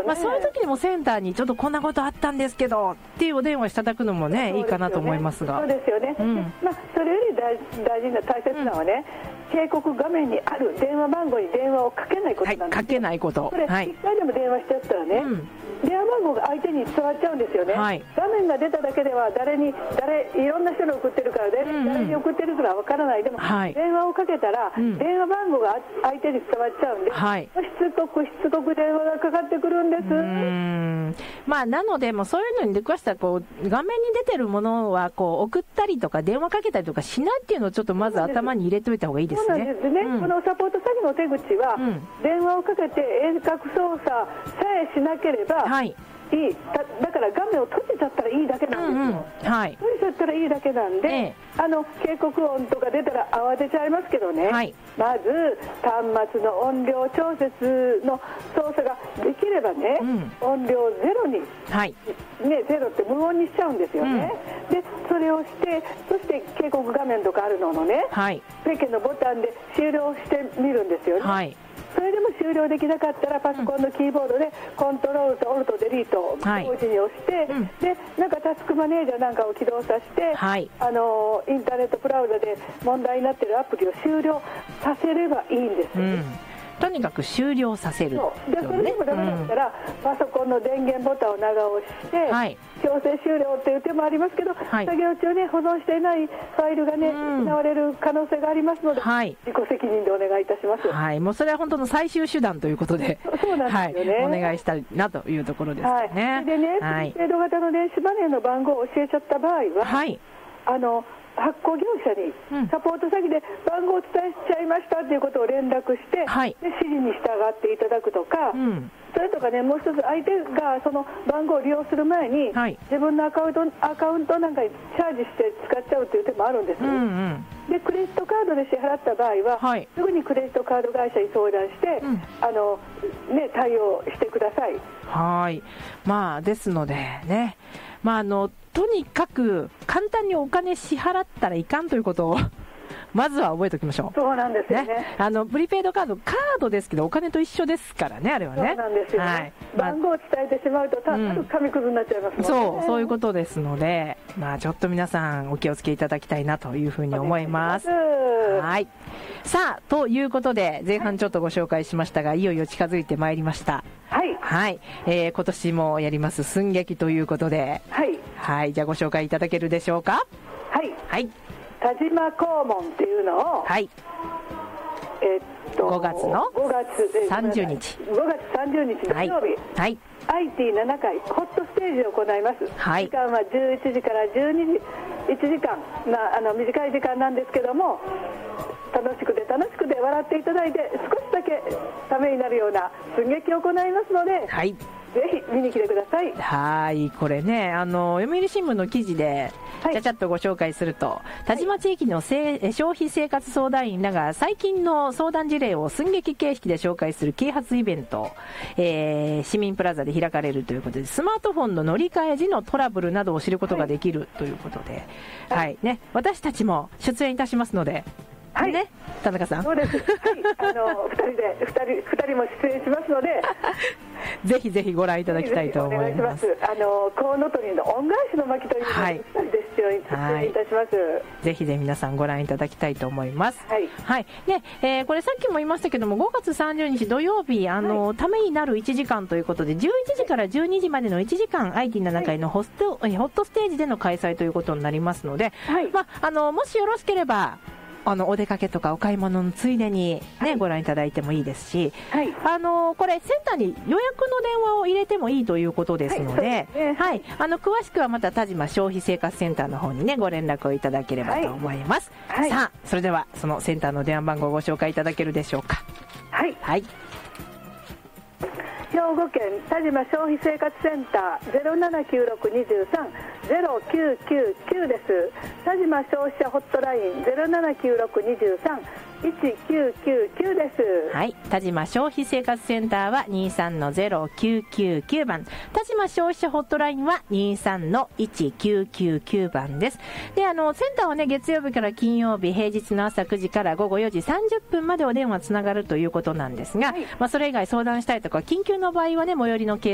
まあ、そういう時にもセンターにちょっとこんなことあったんですけどっていうお電話していただくのもね、いいかなと思いますが。 そうですよね、まあ、それより大事な大切なのはね、警告画面にある電話番号に電話をかけないことなんですよ。 かけないこと。 これ、1回でも電話しちゃったらね、電話番号が相手に伝わっちゃうんですよね、画面が出ただけではいろんな人に送ってるから、誰に送ってるかわからない。でも、電話をかけたら、電話番号が相手に伝わっちゃうんで、しつこく電話がかかってくるんです。 まあ、なのでもうそういうのに出くわしたらこう画面に出てるものはこう送ったりとか電話かけたりとかしないっていうのをちょっとまず頭に入れておいた方がいいですね。 そうなんですね、このサポート詐欺の手口は、電話をかけて遠隔操作さえしなければいい、だから画面を閉じちゃったらいいだけなんですよ、閉じちゃったらいいだけなんで、警告音とか出たら慌てちゃいますけどね、まず端末の音量調節の操作ができればね、音量ゼロに、ゼロって無音にしちゃうんですよね、でそれをして、そして警告画面とかあるののね、ペケのボタンで終了してみるんですよね、それでも終了できなかったらパソコンのキーボードでコントロールとオルトデリートを同時に押して、でなんかタスクマネージャーなんかを起動させて、インターネットブラウザで問題になっているアプリを終了させればいいんですよね、 とにかく終了させる。 でそれでもダメだったら、パソコンの電源ボタンを長押しして、強制終了っていう手もありますけど、作業中に保存していないファイルがね、失われる可能性がありますので、自己責任でお願いいたします。 もうそれは本当の最終手段ということで、 そうなんですよね、 お願いしたいなというところですね。 でね、プリペイド型の電子マネーの番号を教えちゃった場合は、発行業者にサポート先で番号をお伝えしちゃいましたということを連絡して、で指示に従っていただくとか、それとかね、もう一つ相手がその番号を利用する前に、自分のアカウントなんかにチャージして使っちゃうという手もあるんですね、でクレジットカードで支払った場合は、すぐにクレジットカード会社に相談して、対応してください。 まあ、ですのでね、とにかく簡単にお金支払ったらいかんということをまずは覚えておきましょう。 そうなんですよね。 プリペイドカードですけどお金と一緒ですからね、あれはね。 そうなんですよね。番号を伝えてしまうと単なる紙くずになっちゃいますもんね。 そういうことですので、ちょっと皆さんお気をつけいただきたいなというふうに思います。さあ、ということで前半ちょっとご紹介しましたが、いよいよ近づいてまいりました。今年もやります寸劇ということで、じゃあご紹介いただけるでしょうか。 田島黄門っていうのを、 5月の30日土曜日、IT7 回ホットステージを行います。時間は11時から12時、1時間、短い時間なんですけども、楽しくて笑っていただいて、少しだけためになるような寸劇を行いますので、ぜひ見に来てください。 これね、読売新聞の記事でちゃちゃっとご紹介すると、田島地域の消費生活相談員らが最近の相談事例を寸劇形式で紹介する啓発イベント、市民プラザで開かれるということで、スマートフォンの乗り換え時のトラブルなどを知ることができるということで、私たちも出演いたしますので、田中さん。 そうです。2人も出演しますので、 ぜひぜひご覧いただきたいと思います。 コウノトリの恩返しの巻というので出演いたします。 ぜひぜひ皆さんご覧いただきたいと思います。これさっきも言いましたけども、5月30日土曜日、ためになる1時間ということで、11時から12時までの1時間 IT7 回のホットステージでの開催ということになりますので、もしよろしければお出かけとかお買い物のついでにご覧いただいてもいいですし、これセンターに予約の電話を入れてもいいということですので、詳しくはまた田島消費生活センターの方にご連絡をいただければと思います。さあ、それではそのセンターの電話番号をご紹介いただけるでしょうか。 兵庫県田島消費生活センター 079623-0999 です。田島消費者ホットライン 079623-1999 です。 田島消費生活センターは 23-0999 番、田島消費者ホットラインは 23-1999 番です。で、センターはね、月曜日から金曜日、平日の朝9時から午後4時30分までお電話つながるということなんですが、それ以外相談したいとか緊急の場合はね、最寄りの